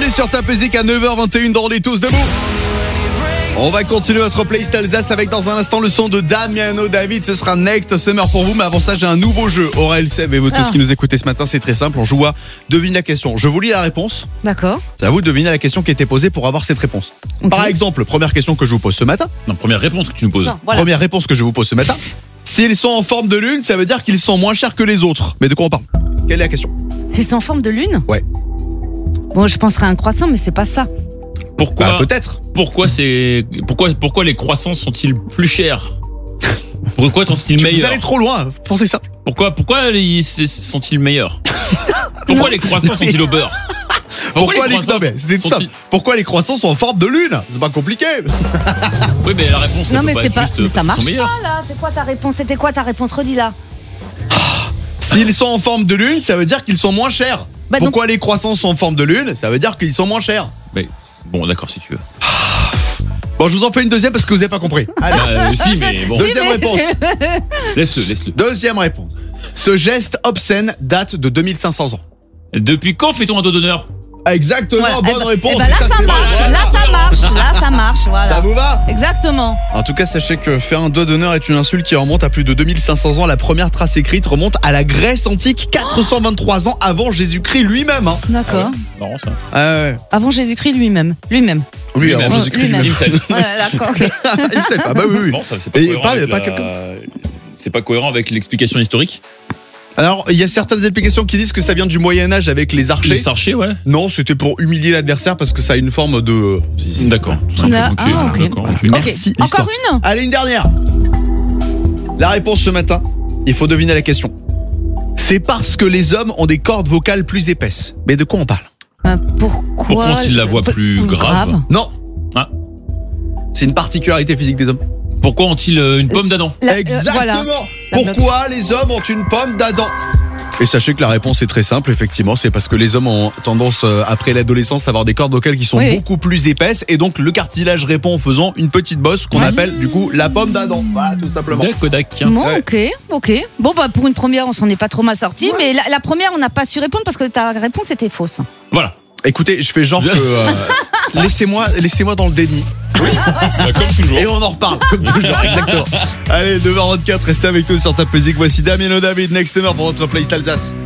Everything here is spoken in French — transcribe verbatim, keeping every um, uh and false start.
Bienvenue sur Top Music à neuf heures vingt et une dans les tous debout. On va continuer notre playlist Alsace avec dans un instant le son de Damiano David. Ce sera Next Summer pour vous. Mais avant ça, j'ai un nouveau jeu. Aurel, Seb et vous tous Ah. qui nous écoutez ce matin, c'est très simple. On joue à devine la question. Je vous lis la réponse. D'accord. C'est à vous de deviner la question qui a été posée pour avoir cette réponse. Ok. Par exemple, première question que je vous pose ce matin. Non, première réponse que tu nous poses. Non, voilà. Première réponse que je vous pose ce matin. S'ils sont en forme de lune, ça veut dire qu'ils sont moins chers que les autres. Mais de quoi on parle? Quelle est la question? C'est en forme de lune? Ouais. Bon, je penserais à un croissant, mais c'est pas ça. Pourquoi Bah, peut-être. Pourquoi c'est pourquoi pourquoi les croissants sont-ils plus chers? Pourquoi sont-ils Vous meilleurs? allez trop loin. Pensez ça. Pourquoi pourquoi ils sont-ils meilleurs? Pourquoi les croissants sont-ils au beurre? Pourquoi les, croissants non, mais c'était tout sont-ils- ça. Pourquoi les croissants sont en forme de lune? C'est pas compliqué. Oui, mais la réponse Non, ça mais peut c'est être pas. juste Mais ça parce marche qu'ils sont meilleurs. pas là. C'est quoi ta réponse? C'était quoi ta réponse? Redis là. S'ils sont en forme de lune, ça veut dire qu'ils sont moins chers. Bah, donc- Pourquoi les croissants sont en forme de lune? Ça veut dire qu'ils sont moins chers. Mais bon, d'accord si tu veux. Bon, je vous en fais une deuxième parce que vous n'avez pas compris. Allez, Euh, si, mais bon, deuxième réponse. laisse-le, laisse-le. Deuxième réponse. Ce geste obscène date de deux mille cinq cents ans. Depuis quand fait-on un dos d'honneur? Exactement, Voilà. bonne Eh ben- réponse. eh ben et là, ça, c'est marche. bon. Là, ça marche. Là, ça marche. Voilà. Ça vous va? Exactement. En tout cas, sachez que faire un doigt d'honneur est une insulte qui remonte à plus de deux mille cinq cents ans. La première trace écrite remonte à la Grèce antique, quatre cent vingt-trois ans avant Jésus-Christ lui-même. Hein. D'accord. Marrant ça. Ah ouais. Avant Jésus-Christ lui-même. Lui-même. Oui, Lui-même. avant Jésus-Christ Lui-même. lui-même. Himself. Voilà, d'accord. ok. Il sait pas, bah oui, oui. Bon, ça c'est pas Et cohérent. pas- avec pas la- quelqu'un. C'est pas cohérent avec l'explication historique. Alors, il y a certaines explications qui disent que ça vient du Moyen-Âge avec les archers. Les archers, ouais. Non, c'était pour humilier l'adversaire parce que ça a une forme de. D'accord. tout simplement. Ah, ok. d'accord, ok. Ok. Merci, Encore une? Allez, une dernière. La réponse ce matin, il faut deviner la question. C'est parce que les hommes ont des cordes vocales plus épaisses. Mais de quoi on parle? Euh, Pourquoi Pourquoi ont-ils la voix plus grave? Non. Ah. C'est une particularité physique des hommes. Pourquoi ont-ils euh, une pomme d'Adam? La- euh, Exactement. voilà. La Pourquoi les hommes ont une pomme d'Adam? Et sachez que la réponse est très simple, effectivement, c'est parce que les hommes ont tendance, euh, après l'adolescence, à avoir des cordes vocales qui sont Oui, oui. beaucoup plus épaisses, et donc le cartilage répond en faisant une petite bosse qu'on Ouais. appelle du coup la pomme d'Adam. Voilà, tout simplement. D'accord, Kodak. Bon, Ouais. ok, ok. Bon, bah, pour une première, on s'en est pas trop mal sorti. Mais la, la première, on n'a pas su répondre parce que ta réponse était fausse. Voilà. Écoutez, je fais genre que euh, laissez-moi, laissez-moi dans le déni. Bah, comme toujours. Et on en reparle, comme toujours, exactement. Allez, neuf heures vingt-quatre, restez avec nous sur Top Music. Voici Damiano David, Next Summer pour votre playlist Alsace.